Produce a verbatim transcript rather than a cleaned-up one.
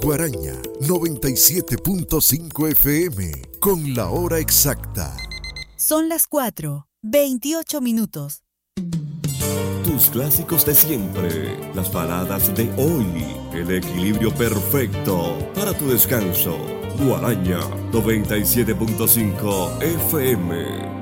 Guaraña noventa y siete punto cinco F M con la hora exacta. Son las cuatro, veintiocho minutos. Tus clásicos de siempre, las baladas de hoy, el equilibrio perfecto para tu descanso. Guaraña noventa y siete punto cinco F M.